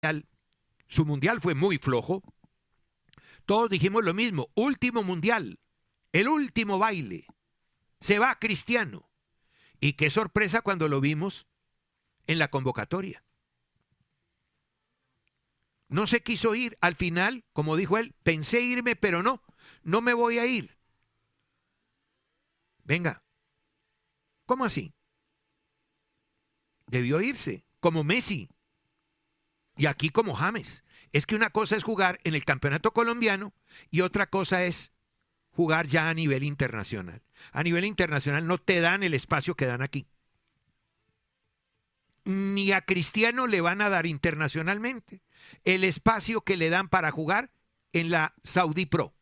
su mundial fue muy flojo. Todos dijimos lo mismo, último mundial, el último baile, se va Cristiano. Y qué sorpresa cuando lo vimos en la convocatoria. No se quiso ir, al final, como dijo él, pensé irme, pero no me voy a ir. Venga, ¿cómo así? Debió irse, como Messi. Y aquí como James. Es que una cosa es jugar en el campeonato colombiano y otra cosa es jugar ya a nivel internacional. A nivel internacional no te dan el espacio que dan aquí. Ni a Cristiano le van a dar internacionalmente el espacio que le dan para jugar en la Saudi Pro.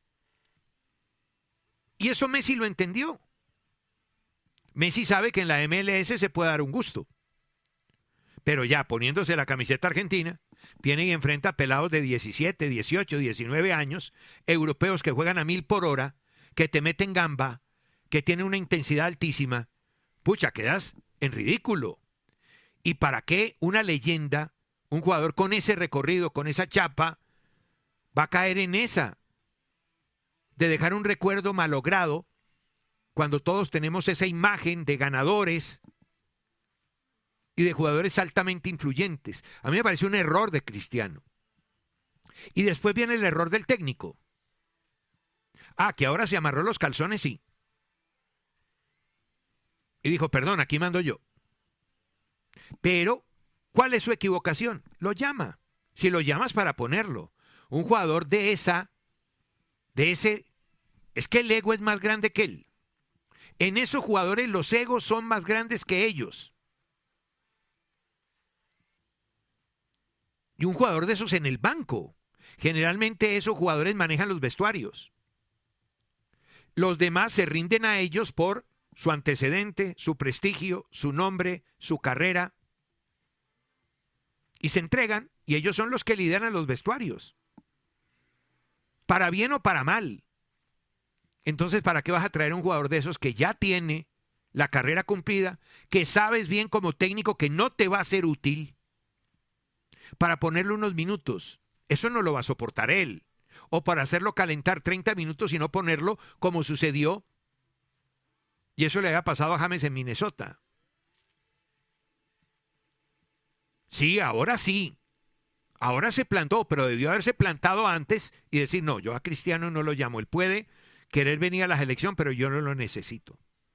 Y eso Messi lo entendió. Messi sabe que en la MLS se puede dar un gusto. Pero ya poniéndose la camiseta argentina, viene y enfrenta pelados de 17, 18, 19 años, europeos que juegan a 1000 por hora, que te meten gamba, que tienen una intensidad altísima. Pucha, quedas en ridículo. ¿Y para qué una leyenda, un jugador con ese recorrido, con esa chapa, va a caer en esa? De dejar un recuerdo malogrado cuando todos tenemos esa imagen de ganadores y de jugadores altamente influyentes. A mí me parece un error de Cristiano. Y después viene el error del técnico. Que ahora se amarró los calzones, sí. Y dijo, perdón, aquí mando yo. Pero, ¿cuál es su equivocación? Lo llama. Si lo llamas para ponerlo. Un jugador de ese, es que el ego es más grande que él. En esos jugadores los egos son más grandes que ellos. Y un jugador de esos en el banco. Generalmente esos jugadores manejan los vestuarios. Los demás se rinden a ellos por su antecedente, su prestigio, su nombre, su carrera. Y se entregan y ellos son los que lideran los vestuarios. Para bien o para mal. Entonces, ¿para qué vas a traer un jugador de esos que ya tiene la carrera cumplida, que sabes bien como técnico que no te va a ser útil? Para ponerle unos minutos. Eso no lo va a soportar él. O para hacerlo calentar 30 minutos y no ponerlo como sucedió. Y eso le había pasado a James en Minnesota. Sí, ahora sí. Ahora se plantó, pero debió haberse plantado antes y decir, no, yo a Cristiano no lo llamo. Él puede querer venir a la selección, pero yo no lo necesito.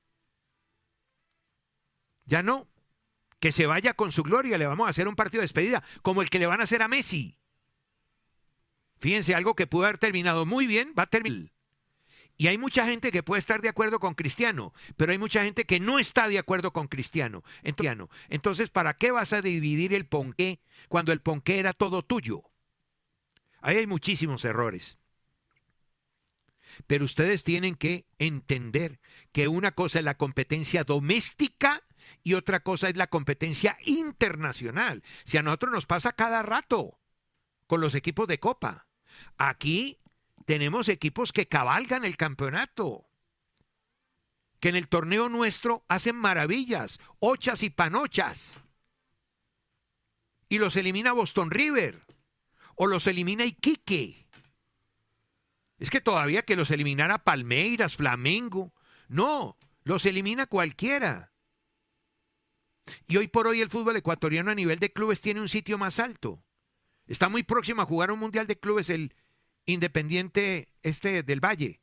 Ya no. Que se vaya con su gloria, le vamos a hacer un partido de despedida, como el que le van a hacer a Messi. Fíjense, algo que pudo haber terminado muy bien, va a terminar. Y hay mucha gente que puede estar de acuerdo con Cristiano, pero hay mucha gente que no está de acuerdo con Cristiano. Entonces, ¿para qué vas a dividir el ponqué cuando el ponqué era todo tuyo? Ahí hay muchísimos errores. Pero ustedes tienen que entender que una cosa es la competencia doméstica y otra cosa es la competencia internacional. Si a nosotros nos pasa cada rato con los equipos de Copa. Aquí tenemos equipos que cabalgan el campeonato, que en el torneo nuestro hacen maravillas, ochas y panochas. Y los elimina Boston River o los elimina Iquique. Es que todavía que los eliminara Palmeiras, Flamengo, no, los elimina cualquiera. Y hoy por hoy el fútbol ecuatoriano a nivel de clubes tiene un sitio más alto. Está muy próximo a jugar un mundial de clubes el Independiente del Valle.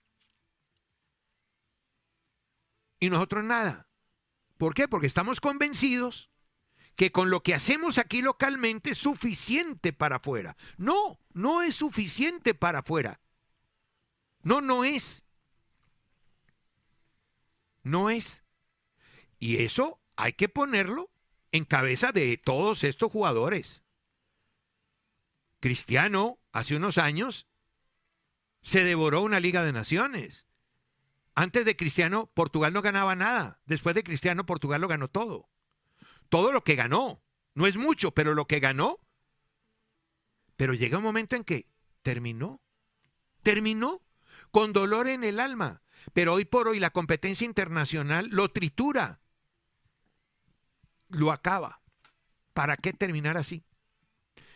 Y nosotros nada. ¿Por qué? Porque estamos convencidos que con lo que hacemos aquí localmente es suficiente para afuera. No, no es suficiente para afuera. No es. No es. Y eso hay que ponerlo en cabeza de todos estos jugadores. Cristiano, hace unos años, se devoró una Liga de Naciones. Antes de Cristiano, Portugal no ganaba nada. Después de Cristiano, Portugal lo ganó todo. Todo lo que ganó. No es mucho, pero lo que ganó. Pero llega un momento en que terminó. Terminó con dolor en el alma. Pero hoy por hoy la competencia internacional lo tritura. Lo acaba. ¿Para qué terminar así?